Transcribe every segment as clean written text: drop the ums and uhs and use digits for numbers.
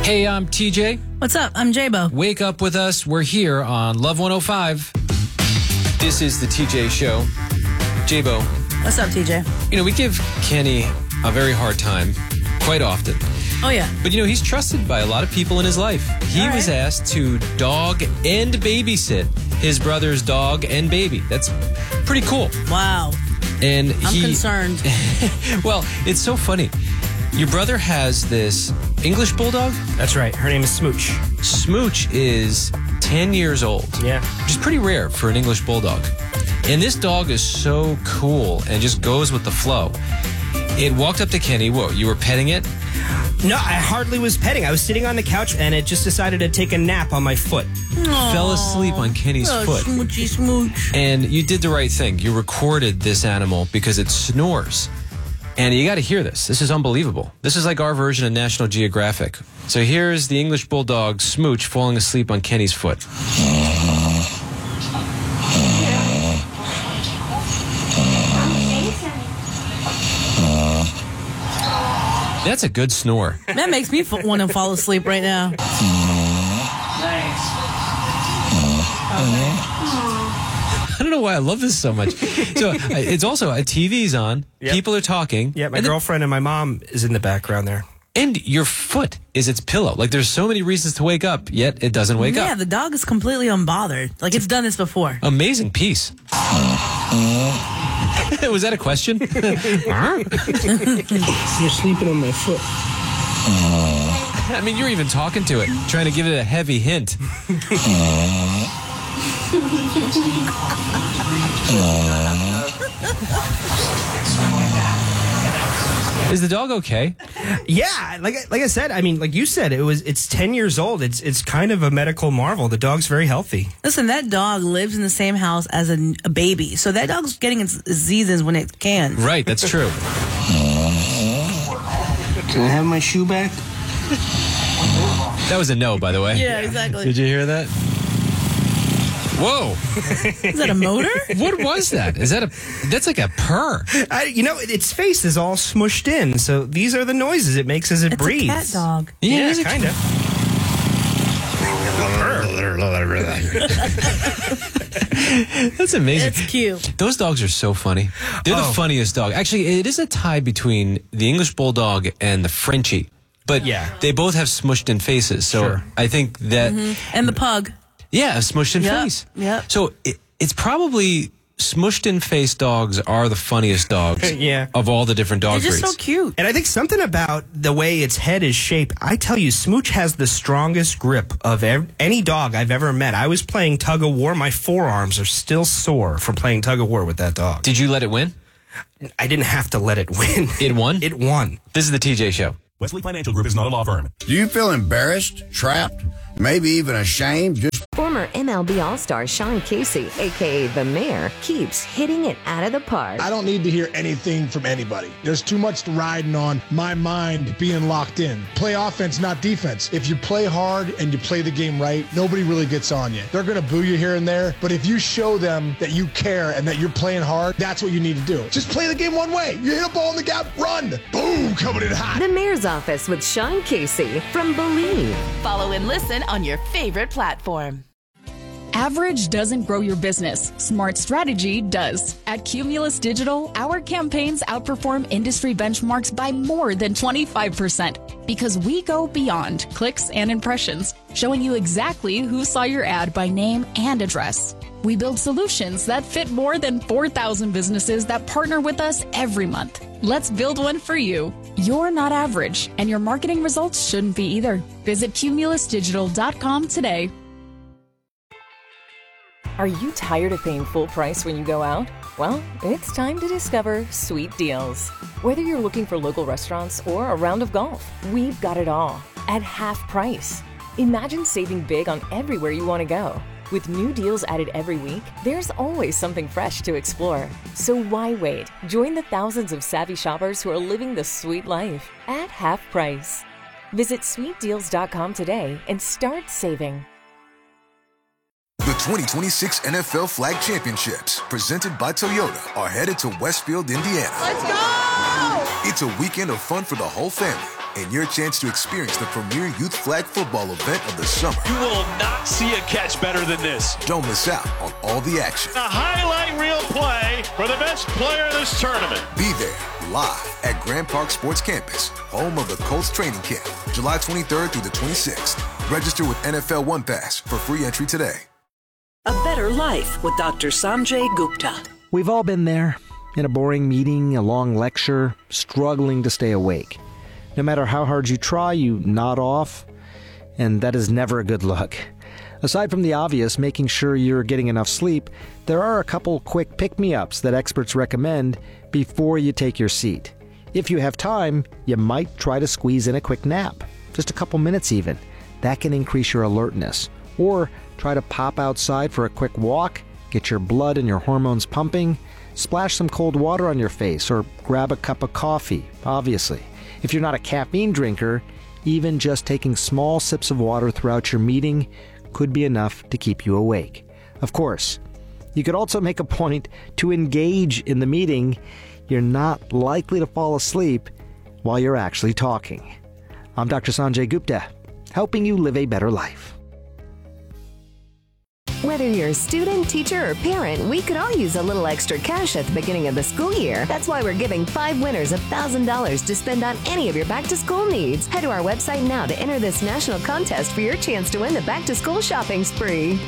Hey, I'm TJ. What's up? I'm J-Bo. Wake up with us. We're here on Love 105. This is the TJ Show. J-Bo. What's up, TJ? You know, we give Kenny a very hard time quite often. Oh, yeah. But, you know, he's trusted by a lot of people in his life. He was asked to dog and babysit his brother's dog and baby. That's pretty cool. Wow. And I'm concerned. Well, it's so funny. Your brother has this English bulldog? That's right. Her name is Smooch. Smooch is 10 years old. Yeah. Which is pretty rare for an English bulldog. And this dog is so cool and just goes with the flow. It walked up to Kenny. Whoa, you were petting it? No, I hardly was petting. I was sitting on the couch and it just decided to take a nap on my foot. Aww. Fell asleep on Kenny's foot. Smoochy smooch. And you did the right thing. You recorded this animal because it snores. And you got to hear this. This is unbelievable. This is like our version of National Geographic. So here's the English bulldog Smooch falling asleep on Kenny's foot. That's a good snore. That makes me want to fall asleep right now. I don't know why I love this so much. So it's also, a TV's on. Yep. People are talking. Yeah, my girlfriend and my mom is in the background there. And your foot is its pillow. Like, there's so many reasons to wake up, yet it doesn't wake up. Yeah, the dog is completely unbothered. Like, it's done this before. Amazing piece. Was that a question? You're sleeping on my foot. I mean, you're even talking to it, trying to give it a heavy hint. Is the dog okay? Yeah, like I said, I mean, like you said, it's 10 years old. It's kind of a medical marvel. The dog's very healthy. Listen, that dog lives in the same house as a baby. So that dog's getting its seasons when it can. Right, that's true. Can I have my shoe back? That was a no, by the way. Yeah, exactly. Did you hear that? Whoa. Is that a motor? What was that? That's like a purr. Its face is all smushed in, so these are the noises it makes as it breathes. It's a cat dog. Yeah, kind of. That's amazing. It's cute. Those dogs are so funny. They're the funniest dog. Actually, it is a tie between the English Bulldog and the Frenchie. But they both have smushed in faces. So I think that... And the pug. Yeah, a smushed in face. Yep. So it's probably... Smushed in face dogs are the funniest dogs of all the different dog They're breeds. just so cute. And I think something about the way its head is shaped, I tell you, Smooch has the strongest grip of any dog I've ever met. I was playing tug of war. My forearms are still sore from playing tug of war with that dog. Did you let it win? I didn't have to let it win. It won? It won. This is the TJ Show. Wesley Financial Group is not a law firm. Do you feel embarrassed, trapped, maybe even ashamed? Just Former MLB All-Star Sean Casey, a.k.a. The Mayor, keeps hitting it out of the park. I don't need to hear anything from anybody. There's too much riding on my mind being locked in. Play offense, not defense. If you play hard and you play the game right, nobody really gets on you. They're going to boo you here and there, but if you show them that you care and that you're playing hard, that's what you need to do. Just play the game one way. You hit a ball in the gap, run. Boom, coming in hot. The Mayor's Office with Sean Casey from Believe. Follow and listen on your favorite platform. Average doesn't grow your business. Smart strategy does. At Cumulus Digital, our campaigns outperform industry benchmarks by more than 25% because we go beyond clicks and impressions, showing you exactly who saw your ad by name and address. We build solutions that fit more than 4,000 businesses that partner with us every month. Let's build one for you. You're not average, and your marketing results shouldn't be either. Visit cumulusdigital.com today. Are you tired of paying full price when you go out? Well, it's time to discover Sweet Deals. Whether you're looking for local restaurants or a round of golf, we've got it all at half price. Imagine saving big on everywhere you want to go. With new deals added every week, there's always something fresh to explore. So why wait? Join the thousands of savvy shoppers who are living the sweet life at half price. Visit sweetdeals.com today and start saving. The 2026 NFL Flag Championships, presented by Toyota, are headed to Westfield, Indiana. Let's go! It's a weekend of fun for the whole family, and your chance to experience the premier youth flag football event of the summer. You will not see a catch better than this. Don't miss out on all the action. A highlight reel play for the best player in this tournament. Be there live at Grand Park Sports Campus, home of the Colts training camp, July 23rd through the 26th. Register with NFL One Pass for free entry today. A Better Life with Dr. Sanjay Gupta. We've all been there. In a boring meeting, a long lecture, struggling to stay awake. No matter how hard you try, you nod off, and that is never a good look. Aside from the obvious, making sure you're getting enough sleep, there are a couple quick pick-me-ups that experts recommend before you take your seat. If you have time, you might try to squeeze in a quick nap, just a couple minutes even. That can increase your alertness. Or try to pop outside for a quick walk, get your blood and your hormones pumping, splash some cold water on your face, or grab a cup of coffee, obviously. If you're not a caffeine drinker, even just taking small sips of water throughout your meeting could be enough to keep you awake. Of course, you could also make a point to engage in the meeting. You're not likely to fall asleep while you're actually talking. I'm Dr. Sanjay Gupta, helping you live a better life. Whether you're a student, teacher, or parent, we could all use a little extra cash at the beginning of the school year. That's why we're giving 5 winners $1,000 to spend on any of your back-to-school needs. Head to our website now to enter this national contest for your chance to win the back-to-school shopping spree.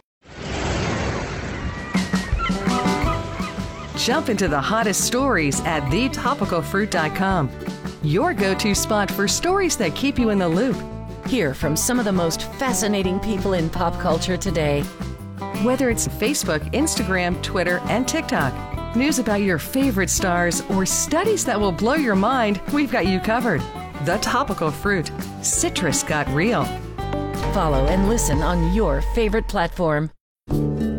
Jump into the hottest stories at thetopicalfruit.com. Your go-to spot for stories that keep you in the loop. Hear from some of the most fascinating people in pop culture today. Whether it's Facebook, Instagram, Twitter, and TikTok, news about your favorite stars, or studies that will blow your mind, we've got you covered. The Topical Fruit. Citrus got real. Follow and listen on your favorite platform.